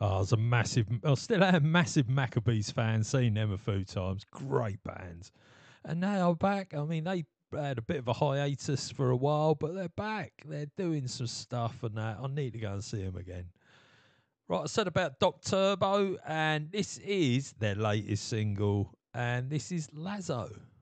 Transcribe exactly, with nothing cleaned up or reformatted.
Oh, I was a massive, I still am a massive Maccabees fan. Seen them a few times. Great bands, and now I'm back. I mean, they had a bit of a hiatus for a while, but they're back. They're doing some stuff and that. I need to go and see them again. Right, I said about Doc Turbo, and this is their latest single, and this is Lazo.